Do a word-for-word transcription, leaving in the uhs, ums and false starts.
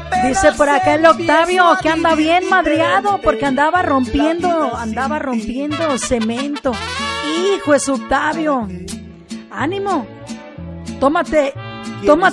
Dice por acá el Octavio que anda bien madreado porque andaba rompiendo, andaba rompiendo cemento. Hijo es Octavio. Ánimo. Tómate, tómate